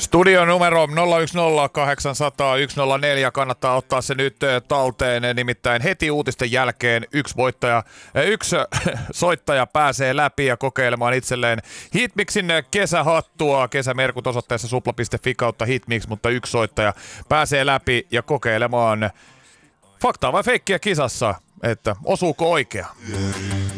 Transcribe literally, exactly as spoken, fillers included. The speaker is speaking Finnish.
Studio numero nolla yksi nolla kahdeksan nolla nolla yksi nolla neljä kannattaa ottaa se nyt talteen, nimittäin heti uutisten jälkeen yksi voittaja, yksi soittaja pääsee läpi ja kokeilemaan itselleen Hitmixin kesähattua. Kesämerkut osoitteessa supla piste fi kautta Hitmix, mutta yksi soittaja pääsee läpi ja kokeilemaan faktaa vai feikkiä kisassa, että osuuko oikea.